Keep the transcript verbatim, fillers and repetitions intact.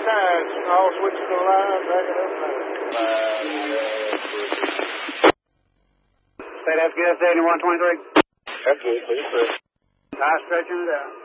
times. I'll switch to the line, back it up now. Say that's good, seventy-one twenty-three. That's good, please, sir. I'm stretching it out.